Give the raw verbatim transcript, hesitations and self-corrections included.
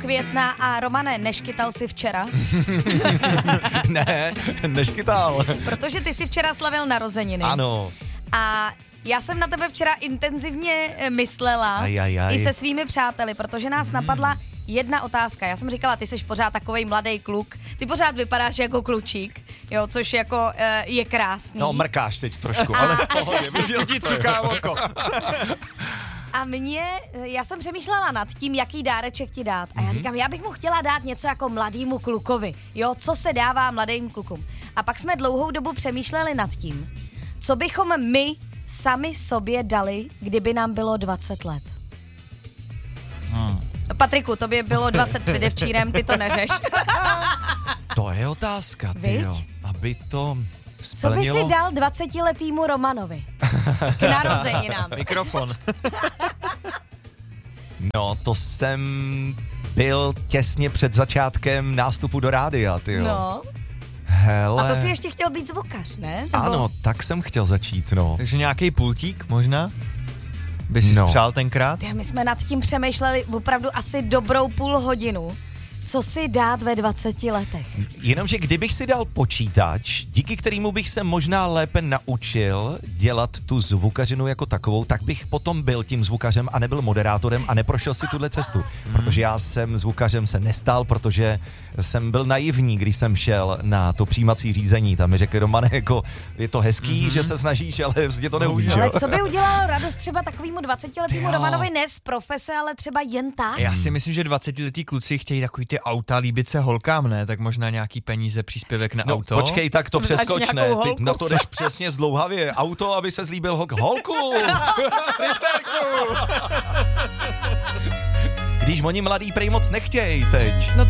května a Romane, neškytal jsi včera? Ne, neškytal. Protože ty jsi včera slavil narozeniny. Ano. A já jsem na tebe včera intenzivně myslela aj, aj, aj. i se svými přáteli, protože nás hmm. napadla jedna otázka. Já jsem říkala, ty jsi pořád takovej mladý kluk, ty pořád vypadáš jako klučík, jo, což jako uh, je krásný. No, mrkáš teď trošku, ale v pohodě, viděl ti cuká oko. A mě, já jsem přemýšlela nad tím, jaký dáreček ti dát. A já říkám, já bych mu chtěla dát něco jako mladýmu klukovi, jo, co se dává mladým klukům. A pak jsme dlouhou dobu přemýšleli nad tím, co bychom my sami sobě dali, kdyby nám bylo dvacet let. Hmm. Patriku, tobě bylo dvacet předevčírem, ty to neřeš. To je otázka, tyjo. Aby to splnilo. Co by si dal dvacetiletýmu Romanovi k narozeninám? Mikrofon. No, to jsem byl těsně před začátkem nástupu do rádia, tyjo. No. Hele. A to jsi ještě chtěl být zvukař, ne? Nebo... Ano, tak jsem chtěl začít, no. Takže nějaký pultík možná? By si No. spřál tenkrát? My jsme nad tím přemýšleli opravdu asi dobrou půl hodinu. Co si dát ve dvaceti letech? Jenomže kdybych si dal počítač, díky kterému bych se možná lépe naučil dělat tu zvukařinu jako takovou, tak bych potom byl tím zvukařem a nebyl moderátorem a neprošel si tuhle cestu. Protože já jsem zvukařem se nestal, protože jsem byl naivní, když jsem šel na to přijímací řízení. Tam mi řekli, Romane, jako je to hezký, mm-hmm. že se snažíš, ale vlastně to neumíš. Ale co by udělalo radost třeba takovýmu dvacetiletýmu Romanovi, ne z profese, ale třeba jen tak? Já si myslím, že dvacetiletí kluci chtějí takový ty auta, líbit se holkám, ne? Tak možná nějaký peníze, příspěvek na no, auto. Počkej, tak to přeskoč, ne? Holku. Ty na to jdeš přesně zdlouhavě. Auto, aby se zlíbil holk. Holku! Stripterku! Když oni mladý prej moc nechtějí teď. No